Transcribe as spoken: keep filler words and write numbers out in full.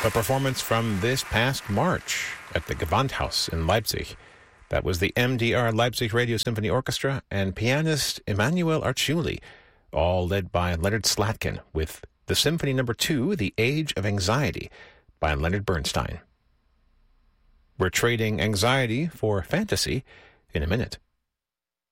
A performance from this past March at the Gewandhaus in Leipzig. That was the M D R Leipzig Radio Symphony Orchestra and pianist Emanuel Arciuli, all led by Leonard Slatkin, with the Symphony Number Two, The Age of Anxiety, by Leonard Bernstein. We're trading anxiety for fantasy in a minute.